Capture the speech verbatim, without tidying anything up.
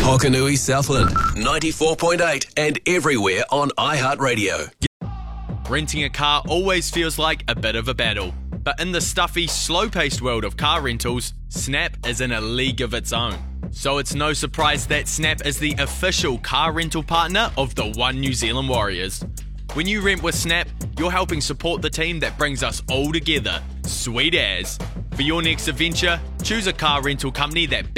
Hokanui Southland, ninety-four point eight and everywhere on iHeartRadio. Renting a car always feels like a bit of a battle, but in the stuffy, slow-paced world of car rentals, Snap is in a league of its own. So it's no surprise that Snap is the official car rental partner of the One New Zealand Warriors. When you rent with Snap, you're helping support the team that brings us all together. Sweet as. For your next adventure, choose a car rental company that